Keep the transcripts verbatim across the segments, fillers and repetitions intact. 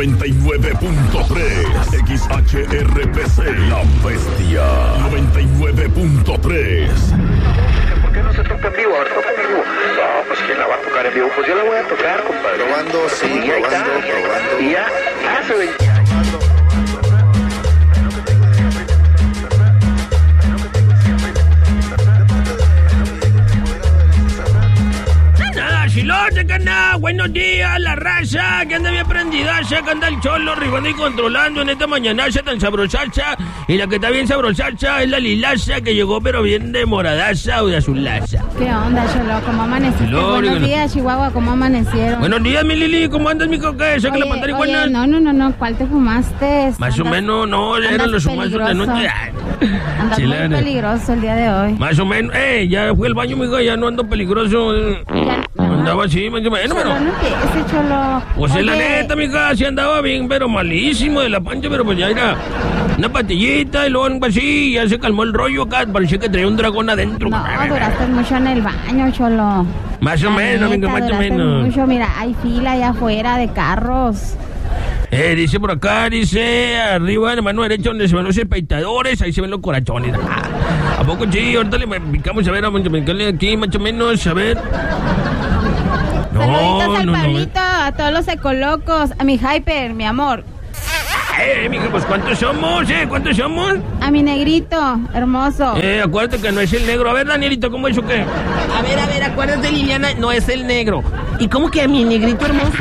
noventa y nueve punto tres. X H R P C, La Bestia. noventa y nueve punto tres. ¿Por qué no se toca en vivo? Ahora toca en vivo. No, pues ¿quién la va a tocar en vivo? Pues yo la voy a tocar, compadre. Probando, sí, y ahí probando, está, probando. Y ya hace veinte años. Chilote, que anda, buenos días, la raza, que anda bien prendida, que anda el cholo rifando y controlando en esta mañanaza tan sabrosacha, y la que está bien sabrosacha es la lilaza, que llegó pero bien de moradaza o de azulaza. ¿Qué onda, cholo? ¿Cómo amaneciste? Cholo, Buenos díganos. días, Chihuahua, ¿cómo amanecieron? Buenos días, mi Lili, ¿cómo andas, mi coque? ¿Saca la pantalla oye, igual? no, no, no, no, ¿cuál te fumaste? Más o Andas- menos, no, eran andas los humazos de peligroso. noche. Andas Sí, muy la- peligroso el día de hoy. Más o menos, eh, ya fui al baño, mijo, ya no ando peligroso. eh. Ya, no. Andaba así, más o menos, Cholo, pero... no empieces, cholo. Pues es la Oye, neta, mija, sí andaba bien, pero malísimo de la pancha, pero pues ya era una patillita y luego algo así, ya se calmó el rollo acá, parecía que traía un dragón adentro. No, duraste mucho en el baño, cholo. Más o La menos, neta, amiga, más o duraste menos. mucho. Mira, hay fila allá afuera de carros. Eh, dice por acá, dice arriba, en la mano derecha, donde se ven los espectadores, ahí se ven los corazones. Ah, ¿a poco sí? Ahorita le picamos, a ver, vamos a picarle aquí, más o menos, a ver. Saluditos al no, no, Pablito, a todos los ecolocos, a mi Hyper, mi amor. Eh, mija, pues ¿cuántos somos, eh? ¿Cuántos somos? A mi negrito, hermoso. Eh, acuérdate que no es el negro. A ver, Danielito, ¿cómo es o qué? A ver, a ver, acuérdate, Liliana, no es el negro. ¿Y cómo que a mi negrito hermoso?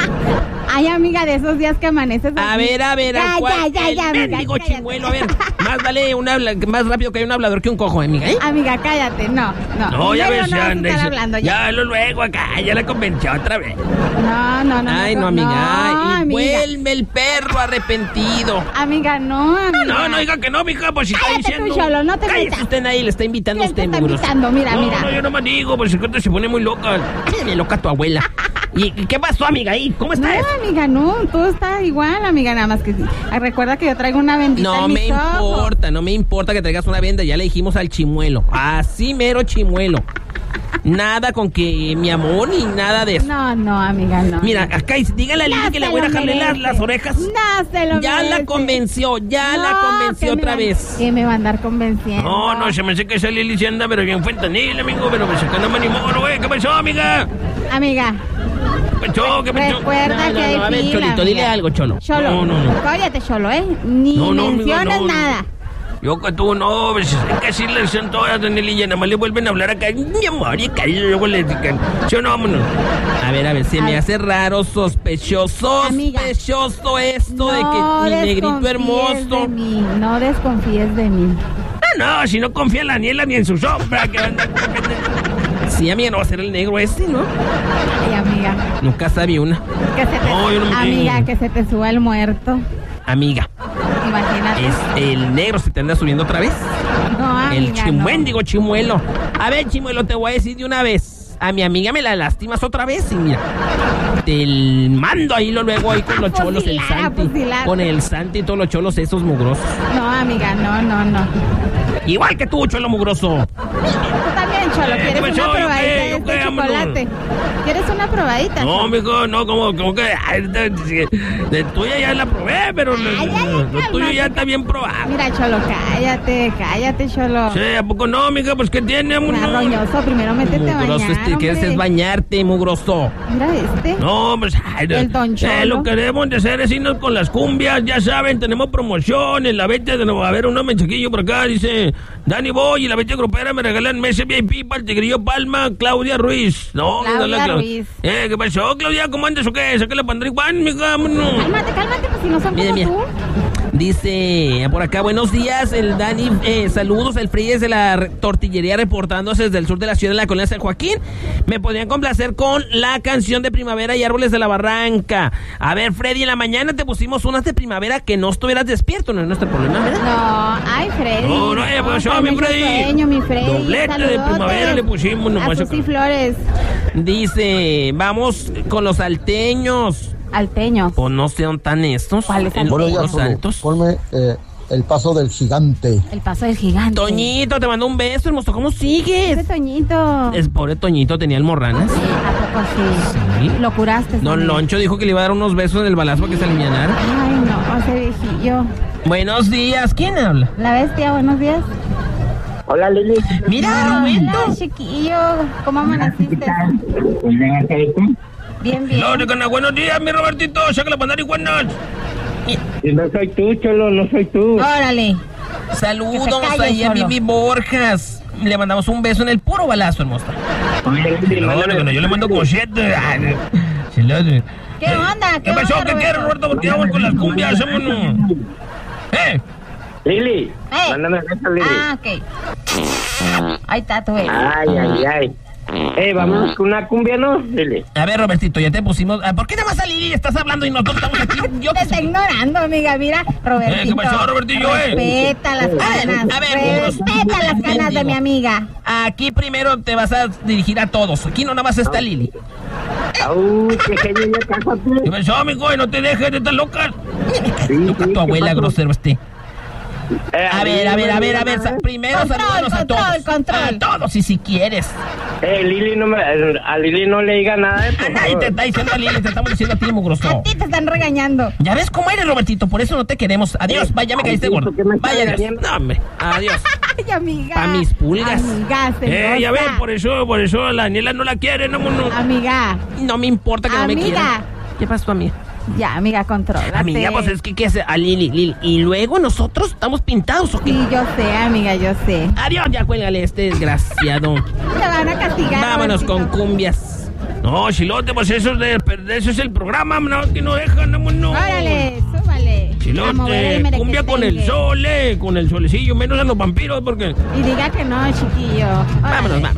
Ay, amiga, de esos días que amaneces A así. ver, a ver, Ya, ¿a cuál? ya, ya, El ya, amiga, mendigo cállate. chimuelo, a ver. Más vale un habla, más rápido que hay un hablador que un cojo, amiga, ¿eh? Amiga, cállate, no, no. No, ya Primero ves, no ya vas a anda. estar ese- hablando, Ya lo luego acá, ya la convenció otra vez. No, no, no. Ay, no, amiga. No, Ay, y amiga. vuelve el perro arrepentido. Amiga, no, amiga. No, no, diga que no, mija, pues si está Cállate diciendo. tú, cholo, no te Cállese metas. usted ahí, le está invitando a ¿Quién te usted, está mugroso. invitando? Mira, No, mira. no, yo nomás digo, pues si se pone muy loca. Mírame loca tu abuela. ¿Y y qué pasó, amiga, ahí? ¿Cómo No, estás? amiga, no, todo está igual, amiga, nada más que ah, recuerda que yo traigo una bendita No en me mis ojos. importa, no me importa que traigas una venda, ya le dijimos al chimuelo. Así mero chimuelo. Nada con que mi amor ni nada de eso. No, no, amiga, no. Mira, acá dígale a Lili No que le se voy a lo dejarle las, merece. las orejas. No se lo Ya la merece. convenció, ya la No, convenció que me otra va- vez. Que me va a andar convenciendo. No, no, se me hace que esa Lili se anda, pero bien fentanil, amigo, pero me sacan a ni modo, güey. ¿Qué pasó, amiga? Amiga, ¿Qué pasó? ¿Qué pasó? recuerda No, no, que hay no, a ver, fila, Cholito, amiga. dile algo, Cholo. Cholo, No, no, no. cállate, Cholo, ¿eh? Ni No, no, amigo, menciones no, no. nada. Yo que tú no, pues es que así le son todas, Daniel, y nada más le vuelven a hablar acá. Mi amor, y acá, y luego le dicen, yo no, vámonos. A ver, a ver, se A me ver. hace raro, sospechoso, Amiga. sospechoso esto de No que mi negrito desconfíes hermoso. de mí, no desconfíes de mí. Ah, no, si no confía en la Daniela ni en su sombra, que anda. Sí, amiga, no va a ser el negro este, ¿no? Ay, amiga, Nunca sabía una. que se te, No, yo no me amiga, tengo. que se te suba el muerto. Amiga, Imagínate. ¿es el negro se te anda subiendo otra vez? No, amiga, El chimuéndigo no. chimuelo. A ver, chimuelo, te voy a decir de una vez. A mi amiga me la lastimas otra vez y mira. Te mando ahí lo luego ahí con los cholos, el Fusilar, Santi. fusilar. Con el Santi y todos los cholos esos mugrosos. No, amiga, no, no, no. Igual que tú, cholo mugroso. Tú también, Cholo, Eh, ¿quieres ¿qué una pasó? ¿Yo probadita qué? de ¿Yo este qué? Vámonos. chocolate? ¿Quieres una probadita? No, Cholo? mijo, no, como, como que ay, de, de- de tuya ya la probé, pero Ay, lo, ay, ay, lo tuyo cálmate. ya está bien probado. Mira, Cholo, cállate, cállate, Cholo. Sí, ¿a poco no, mija? Pues, ¿qué tiene, amor? Mira, roñoso, primero métete a Mugroso, bañar, este, quieres hombre. es bañarte, mugroso. Mira este. No, pues, ay, El Don eh, Cholo. lo que debemos de hacer es irnos con las cumbias, ya saben, tenemos promociones, la vete de nuevo, a ver, unos mensajillos por acá, dice, Dani Boy y la vete grupera me regalan meses V I P para el Tigrillo Palma, Claudia Ruiz. No, Claudia no, la Clau- Ruiz. Eh, ¿qué pasó, Claudia? ¿Cómo andas o qué? Saca la pandra igual, mija, vámonos. Cálmate, cálmate, pues si no son Mira, como mira. tú. Dice por acá, buenos días, el Dani, eh, saludos, el Freddy de la re- tortillería reportándose desde el sur de la ciudad de la colonia San Joaquín. Me podrían complacer con la canción de Primavera y Árboles de la Barranca. A ver, Freddy, en la mañana te pusimos unas de primavera que no estuvieras despierto, no es nuestro problema, ¿verdad? No, ay, Freddy. No, no, eh, pues, está mi mucho Freddy. sueño, mi Freddy. Doblete de Saludotes primavera le pusimos nomás a acá. Susi Flores. Dice, vamos con los salteños. Alteños. O no sean tan estos. ¿Cuáles en salteños? los Buenos días, puros Zulu. altos. Ponme eh, el paso del gigante. El paso del gigante. Toñito, te mando un beso, hermoso. ¿Cómo sigues? Ese Toñito. Es pobre Toñito, tenía almorranas. Sí, ¿a poco sí? Sí. Lo curaste. Don ¿sabes? Loncho dijo que le iba a dar unos besos en el balazo para que se alivianara. Ay, no, ese viejillo. Buenos días, ¿quién habla? La bestia, buenos días. Hola, Lili. Mira, Roberto. Hola, chiquillo. ¿Cómo amaneciste? Bien, bien. No, de buenos días, mi Robertito, saca la pandar y buenas. No soy tú, Cholo, no soy tú. Órale. Saludos Que se calle ahí a solo. Vivi Borjas. Le mandamos un beso en el puro balazo, hermoso. Oye, Lili, No, mándame- de yo le mando como siete. Ay, si le- ¿Qué onda? ¿Qué pasó? ¿Qué quieres, Roberto? Porque vamos con las cumbias, vámonos. ¿Eh? Lili, Eh. mándame besos, Lili. Ah, ok. Ahí está tu bebé. Ay, ay, ay. Eh, vamos con una cumbia, ¿no, Lili? A ver, Robertito, ya te pusimos. ah, ¿Por qué nada más a Lili estás hablando y nosotros estamos aquí? Yo Te está ignorando, amiga. Mira, Robertito. Eh, ¿qué pasó, Robertillo, eh? Respeta las canas. a ver, respeta las canas de mi amiga. Aquí primero te vas a dirigir a todos. Aquí no nada más está Lili. Au, qué genio, ¿Qué cásate. pasó, amigo? No te dejes de estar loca. Sí, Toca sí, tu abuela, ¿qué pasó? grosero este. Eh, A ver, a ver, a ver, a ver. sa- Primero Control, salúdanos a control, todos. control. A todos, y si quieres. Eh, Lili, no me, a Lili no le diga nada, eh, por A nadie favor. te está diciendo a Lili, te estamos diciendo a ti, mugroso. A ti te están regañando. Ya ves cómo eres, Robertito, por eso no te queremos. Adiós, vaya, me caíste Ay, gordo. ¿por qué me estás Vaya, adiós. regañando? No, hombre, adiós. Ay, amiga. Pa' mis pulgas. Amiga, Eh, ya celosa. ven, por eso, por eso la Daniela no la quiere, vámonos. Amiga. No me importa que no me Amiga. quieran. ¿Qué pasó, amiga? Ya, amiga, contrólate. Amiga, pues es que, ¿qué hace? A Lili, Lili. Y luego nosotros estamos pintados, ¿o qué? Sí, yo sé, amiga, yo sé. Adiós, ya cuélgale este desgraciado. Te van a castigar. Vámonos con Robertito. cumbias. No, Chilote, pues eso es, de, eso es el programa, no, que no dejan, vámonos. Órale, súbale. A mover el Chilote, cumbia con el merequetengue. sol, eh, con el solecillo, menos a los vampiros, porque... Y diga que no, chiquillo. Órale. Vámonos, vámonos.